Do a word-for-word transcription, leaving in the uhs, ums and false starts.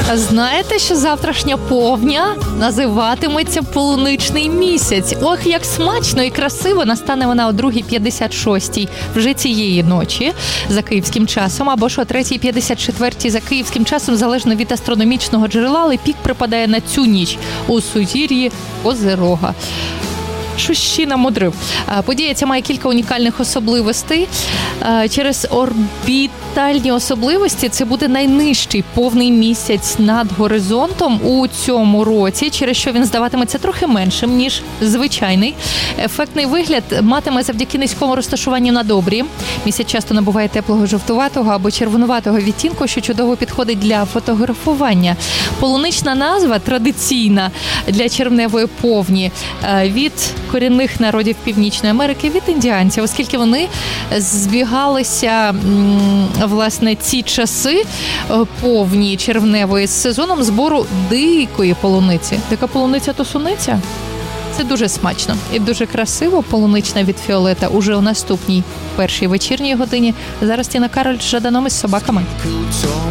Знаєте, що завтрашня повня називатиметься полуничний місяць? Ох, як смачно і красиво! Настане вона о другій п'ятдесят шостій вже цієї ночі за київським часом, або ж о третій п'ятдесят четвертій за київським часом, залежно від астрономічного джерела, але пік припадає на цю ніч у сузір'ї Козирога. Що ще намудрив? Подія ця має кілька унікальних особливостей. Через орбітальні особливості це буде найнижчий повний місяць над горизонтом у цьому році, через що він здаватиметься трохи меншим, ніж звичайний. Ефектний вигляд матиме завдяки низькому розташуванню над обрієм. Місяць часто набуває теплого жовтуватого або червонуватого відтінку, що чудово підходить для фотографування. Полунична назва традиційна для червневої повні від корінних народів Північної Америки, від індіанців, оскільки вони збігалися, власне, ці часи повні червневої з сезоном збору дикої полуниці. Дика полуниця то суниця? Це дуже смачно і дуже красиво. Полунична від Фіолета уже у наступній першій вечірній годині. Зараз Тіна Кароль з Жаданом із собаками.